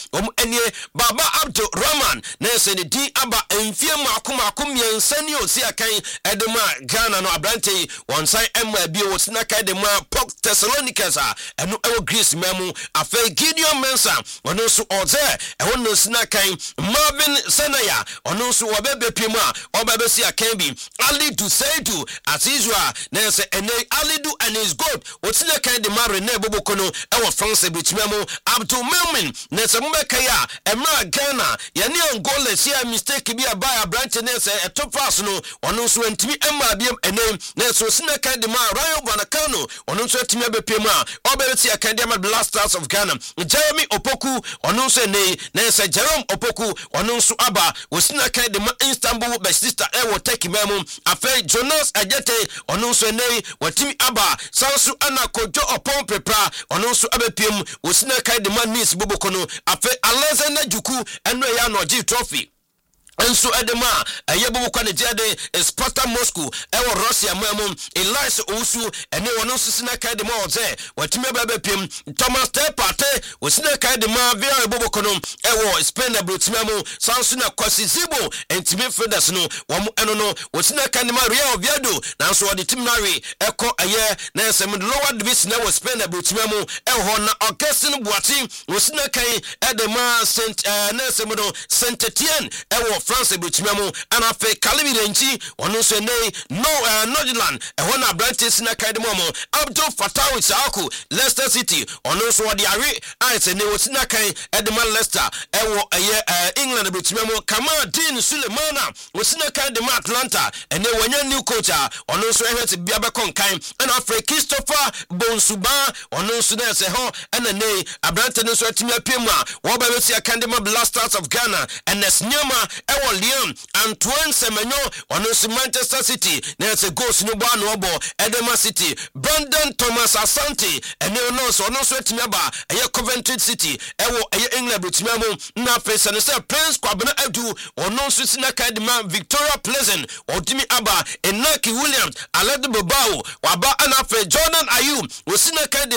enie Baba Abdul Rahman na se ne din aba emfie makom miensani osi akan edema Ghana no abrante wonsan emma bi wosina kan de ma Port Thessalonians eno ewo Greece memu afa Gideon Mensah ono so oze no sina kan Marvin Senaya ono so wobebe pima obebe si akan bi Ali Du Seidu Asizwa na se ene Ali Du and his God wosina kan de mare na bobokono ewo France bitimemu Abdul Mumin na se mbeka ya emra Ghana yani Angola si a mistake bi abaya branch na se etopas no ono so ntimi emma biem ene na so sina kan de ma Rayo Vanakano ono so etimi abepema obebe si akan de ma Blasters of Ghana Jeremy Opoku ono so ne na se Jerome Opoku ono so aba wosina kan de ma Istanbul Besiktas ewo Turkey memu afa Jonas Ajete ono so ne watimi aba sansu ana kojo opon prepra ono so abepiem wosina kan de ma Nice bobokono afa Alexander Juku eno ya no G trophy enso edema ayebo kwa ne jade Sparta Moscow ewo Russia mamu Elias Osu ene wono sisina kai de ma oze watime baba piem Thomas Tepate wosina kai de ma via bobokono ewo Spain abrotimamu sansu na Kwasi Zibo entime Fedas no womo eno no wosina kai de ma Real Oviedo na so wode timnari eko aye na sem lower division ewo Spain abrotimamu eho na Augustine Boati wosina kai edema Saint na sem no Saint Etienne ewo France Buchimemu ana fe Kalimi Renchi onu so nei Nordland ehona Abrantes na Kaidemo Abdul Fattah Isaku Leicester City onu so wadi are ase ne wosina kan Edema Leicester ewo England Buchimemu Kamal Dean Sulemana wosina kan de Atlanta ene wanya new coach onu so ehwete bia be konkan ana Afre Christopher Bonsuba onu so na se ho ana nei Abrante no so atimi apemu a wo ba besi akandema Blasters of Ghana NS Nyama Leon Antoine Semenyo ono si Manchester City na se goals no ba no obo Edema City Brandon Thomas Asante ene ono so etimi aba eye Coventry City ewo eye England butimiamu na pesa no se Prince Kwabena Adu ono so sina kadima Victoria Pleasant odimi aba Enaki Williams Aled Bobao waba anafe Jordan Ayew wosina kadima